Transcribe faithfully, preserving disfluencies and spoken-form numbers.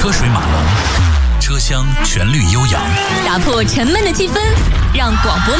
车水马龙，车厢旋律悠扬， 打破沉闷的气氛，让广播